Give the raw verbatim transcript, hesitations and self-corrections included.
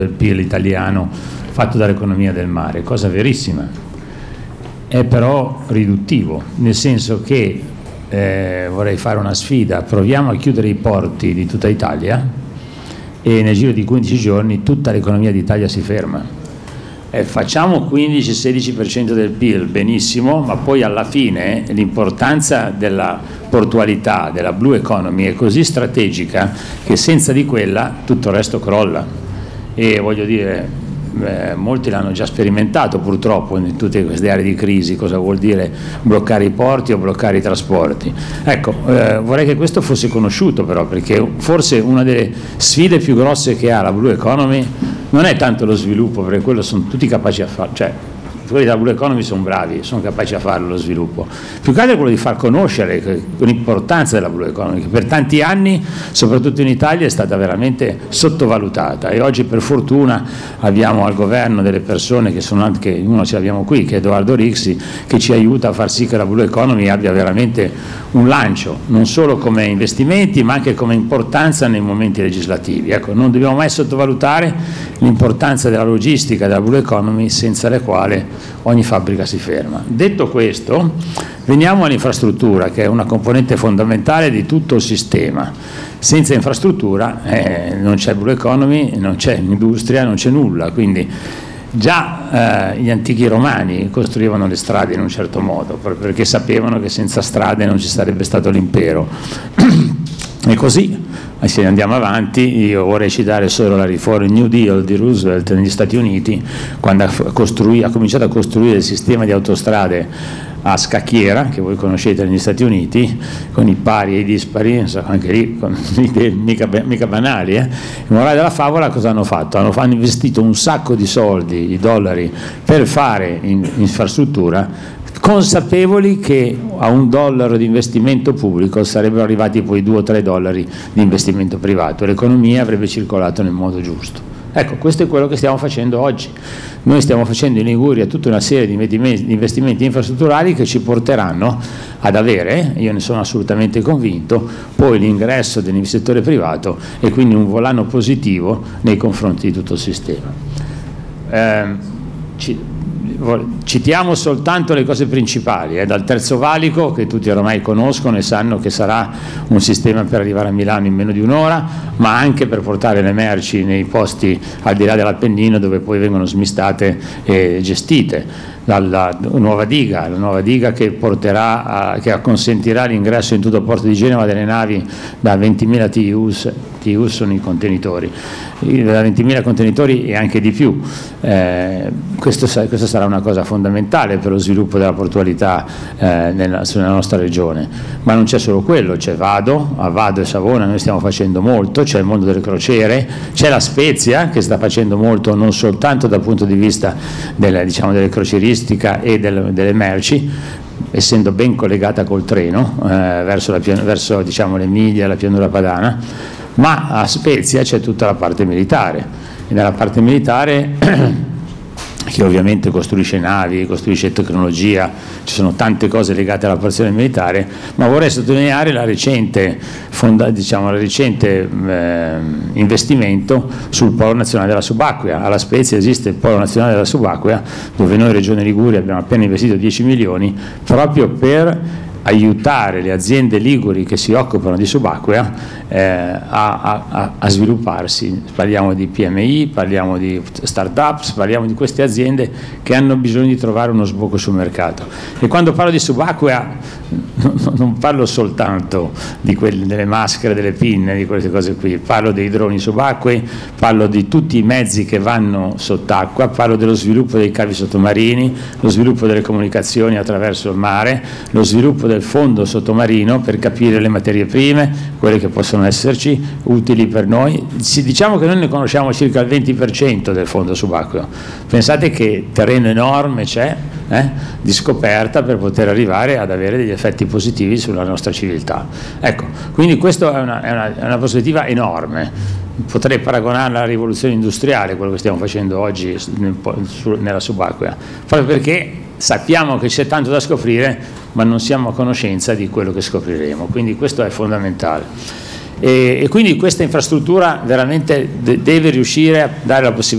del P I L italiano fatto dall'economia del mare, cosa verissima. È però riduttivo, nel senso che eh, vorrei fare una sfida: proviamo a chiudere i porti di tutta Italia e nel giro di quindici giorni tutta l'economia d'Italia si ferma. Eh, facciamo quindici sedici per cento del P I L, benissimo, ma poi alla fine l'importanza della portualità, della blue economy è così strategica che senza di quella tutto il resto crolla. E voglio dire, eh, molti l'hanno già sperimentato purtroppo in tutte queste aree di crisi, cosa vuol dire bloccare i porti o bloccare i trasporti. Ecco, eh, vorrei che questo fosse conosciuto però, perché forse una delle sfide più grosse che ha la blue economy non è tanto lo sviluppo, perché quello sono tutti capaci a fare, cioè quelli della blue economy sono bravi, sono capaci a farlo lo sviluppo, più che altro è quello di far conoscere l'importanza della blue economy, che per tanti anni, soprattutto in Italia, è stata veramente sottovalutata, e oggi per fortuna abbiamo al governo delle persone che sono anche, uno ce l'abbiamo qui, che è Edoardo Rixi, che ci aiuta a far sì che la blue economy abbia veramente un lancio, non solo come investimenti ma anche come importanza nei momenti legislativi. Ecco, non dobbiamo mai sottovalutare l'importanza della logistica della blue economy, senza la quale ogni fabbrica si ferma. Detto questo, veniamo all'infrastruttura, che è una componente fondamentale di tutto il sistema. Senza infrastruttura eh, non c'è blue economy, non c'è industria, non c'è nulla. Quindi già eh, gli antichi romani costruivano le strade in un certo modo, perché sapevano che senza strade non ci sarebbe stato l'impero. E così, se andiamo avanti, io vorrei citare solo la riforma New Deal di Roosevelt negli Stati Uniti, quando ha, costruì, ha cominciato a costruire il sistema di autostrade a scacchiera, che voi conoscete negli Stati Uniti, con i pari e i dispari, anche lì con idee mica, mica banali. Eh? In morale della favola, cosa hanno fatto? Hanno, hanno investito un sacco di soldi, di dollari, per fare in, infrastruttura, consapevoli che a un dollaro di investimento pubblico sarebbero arrivati poi due o tre dollari di investimento privato, l'economia avrebbe circolato nel modo giusto. Ecco, questo è quello che stiamo facendo oggi. Noi stiamo facendo in Liguria tutta una serie di investimenti infrastrutturali che ci porteranno ad avere, io ne sono assolutamente convinto, poi l'ingresso dell'investitore privato e quindi un volano positivo nei confronti di tutto il sistema. Eh, ci, Citiamo soltanto le cose principali, eh, dal Terzo Valico, che tutti ormai conoscono e sanno che sarà un sistema per arrivare a Milano in meno di un'ora, ma anche per portare le merci nei posti al di là dell'Appennino dove poi vengono smistate e gestite. Dalla nuova diga, la nuova diga che porterà a, che consentirà l'ingresso in tutto il porto di Genova delle navi da ventimila T U S, T U S sono i contenitori, da ventimila contenitori e anche di più. Eh, questo, questa sarà una cosa fondamentale per lo sviluppo della portualità eh, nella, nella nostra regione. Ma non c'è solo quello, c'è Vado, a Vado e Savona noi stiamo facendo molto, c'è il mondo delle crociere, c'è la Spezia che sta facendo molto non soltanto dal punto di vista delle, diciamo, delle crocieristica e del, delle merci, essendo ben collegata col treno eh, verso, la, verso diciamo, l'Emilia e la pianura padana, ma a Spezia c'è tutta la parte militare, e nella parte militare che ovviamente costruisce navi, costruisce tecnologia, ci sono tante cose legate alla porzione militare, ma vorrei sottolineare la recente, fonda, diciamo, la recente eh, investimento sul Polo Nazionale della Subacquea. Alla Spezia esiste il Polo Nazionale della Subacquea, dove noi Regione Liguria abbiamo appena investito dieci milioni proprio per aiutare le aziende liguri che si occupano di subacquea eh, a, a, a svilupparsi. Parliamo di P M I, parliamo di start-ups, parliamo di queste aziende che hanno bisogno di trovare uno sbocco sul mercato. E quando parlo di subacquea non parlo soltanto di quelle, delle maschere, delle pinne, di queste cose qui, parlo dei droni subacquei, parlo di tutti i mezzi che vanno sott'acqua, parlo dello sviluppo dei cavi sottomarini, lo sviluppo delle comunicazioni attraverso il mare, lo sviluppo del fondo sottomarino per capire le materie prime, quelle che possono esserci utili per noi. Diciamo che noi ne conosciamo circa il venti per cento del fondo subacqueo. Pensate che terreno enorme c'è eh, di scoperta per poter arrivare ad avere degli effetti positivi sulla nostra civiltà. Ecco, quindi questa è una, è una, è una prospettiva enorme. Potrei paragonarla alla rivoluzione industriale, quello che stiamo facendo oggi nella subacquea, proprio perché sappiamo che c'è tanto da scoprire, ma non siamo a conoscenza di quello che scopriremo, quindi questo è fondamentale. E, e quindi questa infrastruttura veramente de- deve riuscire a dare la possibilità